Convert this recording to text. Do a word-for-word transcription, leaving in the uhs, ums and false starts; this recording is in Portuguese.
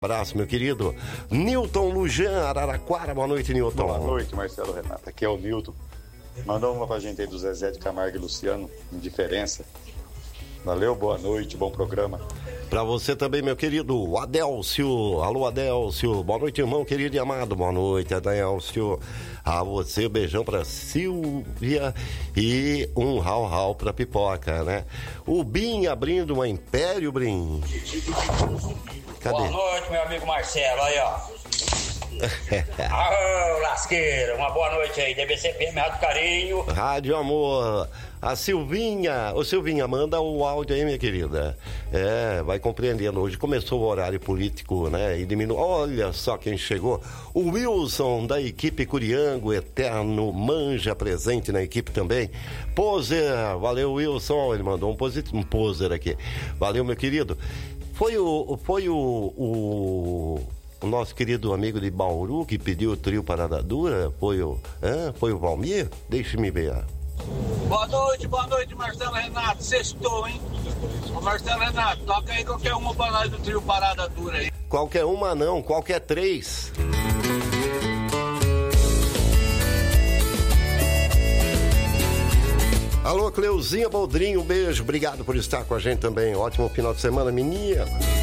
Abraço, meu querido. Nilton Lujan, Araraquara. Boa noite, Nilton. Boa noite, Marcelo Renato. Aqui é o Nilton. Mandou uma pra gente aí do Zezé de Camargo e Luciano, Indiferença. Valeu, boa noite, bom programa. Pra você também, meu querido Adélcio. Alô, Adélcio. Boa noite, irmão querido e amado. Boa noite, Adélcio. A você, um beijão pra Silvia e um rau-rau pra Pipoca, né? O Bim abrindo uma Império, Brim. Cadê? Boa noite, meu amigo Marcelo. Aí, ó. Ah, lasqueira. Uma boa noite aí. D B C P M, Rádio Carinho. Rádio Amor. A Silvinha. Ô, Silvinha, manda o áudio aí, minha querida. É, vai compreendendo. Hoje começou o horário político, né? E diminui. Olha só quem chegou. O Wilson, da equipe Curiango, eterno manja, presente na equipe também. Poser. Valeu, Wilson. Ele mandou um, posit... um poser aqui. Valeu, meu querido. Foi o... Foi o... o... O nosso querido amigo de Bauru que pediu o trio Parada Dura, foi o, hã? Foi o Valmir? Deixe-me ver. Boa noite, boa noite, Marcelo Renato. Sextou, hein? Ô, Marcelo Renato, toca aí qualquer uma pra nós do trio Parada Dura aí. Qualquer uma não, qualquer três. Alô, Cleuzinha Boldrinho, um beijo. Obrigado por estar com a gente também. Ótimo final de semana, menina.